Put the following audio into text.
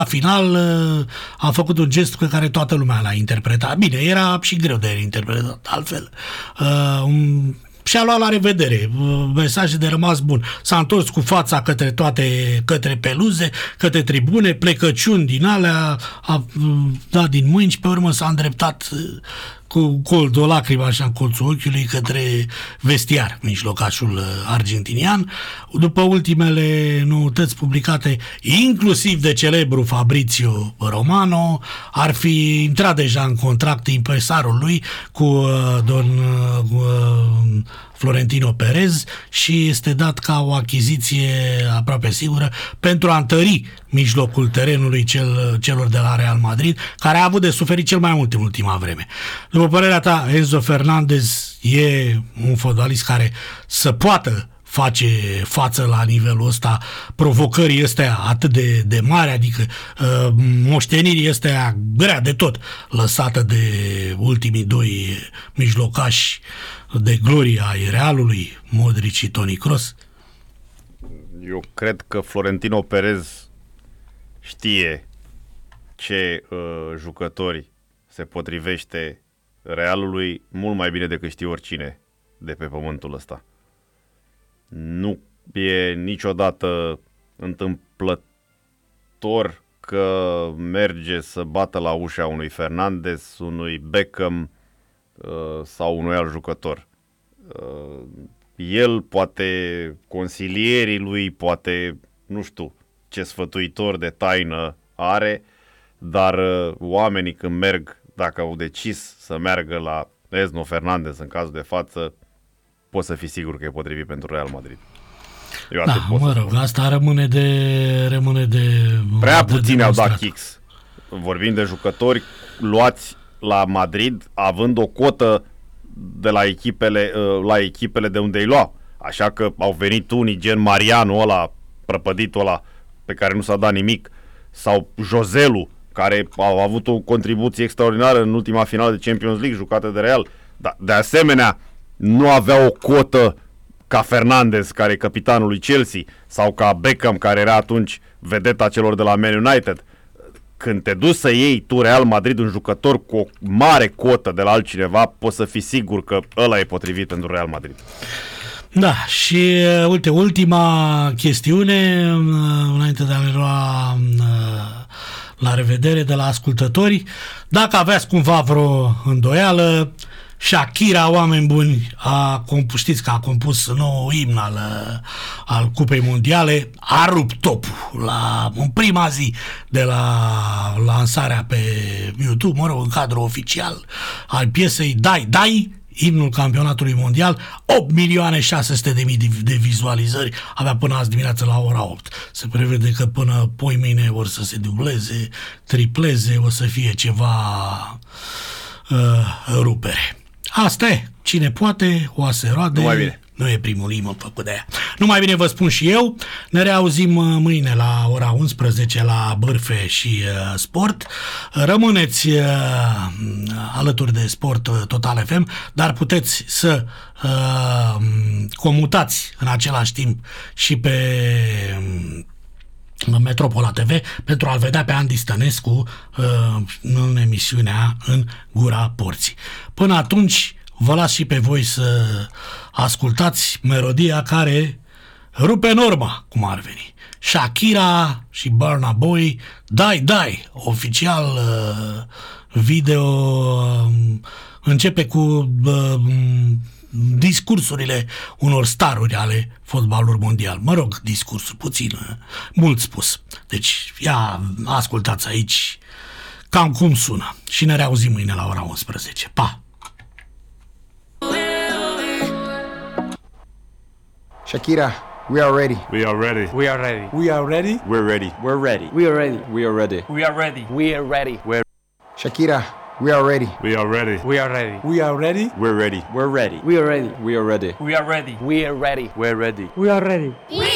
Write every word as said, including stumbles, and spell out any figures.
La final a făcut un gest pe care toată lumea l-a interpretat. Bine, era și greu de interpretat altfel. Uh, un... Și-a luat la revedere, mesaje de rămas bun. S-a întors cu fața către toate, către peluze, către tribune, plecăciuni din alea, a dat din mâini și pe urmă s-a îndreptat cu cold, o lacrimă așa în colțul ochiului către vestiar, mijlocașul argentinian. După ultimele noutăți publicate, inclusiv de celebru Fabrizio Romano, ar fi intrat deja în contract impresarul lui cu uh, don uh, Florentino Perez și este dat ca o achiziție aproape sigură pentru a întări mijlocul terenului cel, celor de la Real Madrid, care a avut de suferit cel mai mult în ultima vreme. După părerea ta, Enzo Fernandez e un fotbalist care să poată face față la nivelul ăsta provocării astea atât de, de mari, adică uh, moștenirii astea grea de tot lăsată de ultimii doi mijlocași de gloria ai Realului, Modric și Toni Kroos? Eu cred că Florentino Perez știe ce uh, jucători se potrivește Realului mult mai bine decât știe oricine de pe pământul ăsta. Nu e niciodată întâmplător că merge să bată la ușa unui Fernandes, unui Beckham uh, sau unui alt jucător. Uh, el, poate consilierii lui, poate, nu știu ce sfătuitor de taină are, dar uh, oamenii când merg, dacă au decis să meargă la Enzo Fernandez în cazul de față, poți să fii sigur că e potrivit pentru Real Madrid. Eu da, mă rog, asta rămâne de... Rămâne de Prea puțini au dat kicks. Vorbim de jucători luați la Madrid, având o cotă de la echipele, la echipele de unde îi lua. Așa că au venit unii, gen Mariano ăla, prăpăditul ăla, pe care nu s-a dat nimic, sau Joselu, care au avut o contribuție extraordinară în ultima finală de Champions League jucată de Real. Dar, de asemenea, nu avea o cotă ca Fernandes, care e capitanul lui Chelsea, sau ca Beckham, care era atunci vedeta celor de la Man United. Când te duci să iei tu Real Madrid un jucător cu o mare cotă de la altcineva, poți să fii sigur că ăla e potrivit pentru Real Madrid. Da, și uite, ultima chestiune, înainte de a ne lua la revedere de la ascultători, dacă aveați cumva vreo îndoială, Shakira, oameni buni, a compus, știți că a compus nou imn al, al Cupei Mondiale, a rupt topul la, în prima zi de la lansarea pe YouTube, mă rog, în cadrul oficial al piesei Dai Dai, imnul campionatului mondial, opt milioane șase sute de mii de, de vizualizări, avea până azi dimineață la ora opt. Se prevede că până poimâine or să se dubleze, tripleze, o să fie ceva uh, rupere. Asta e. Cine poate, o se roade. Nu mai bine. Nu e primul imn făcut de aia. Nu mai bine vă spun și eu. Ne reauzim mâine la ora unsprezece la Bârfe și uh, Sport. Rămâneți uh, alături de Sport uh, Total F M, dar puteți să uh, comutați în același timp și pe uh, Metropola T V pentru a-l vedea pe Andy Stănescu uh, în emisiunea În Gura Porții. Până atunci, vă las și pe voi să ascultați melodia care rupe norma, cum ar veni. Shakira și Burna Boy, Dai Dai, oficial uh, video uh, începe cu uh, discursurile unor staruri ale fotbalului mondial. Mă rog, discursuri puțin, uh, mult spus. Deci, ia, ascultați aici cam cum sună și ne reauzim mâine la ora unsprezece. Pa! Shakira, we are ready. We are ready. We are ready. We are ready. We're ready. We're ready. We are ready. We are ready. We are ready. We are ready. We're Shakira, we are ready. We are ready. We are ready. We are ready. We're ready. We're ready. We are ready. We are ready. We are ready. We are ready. We're ready. We are ready. We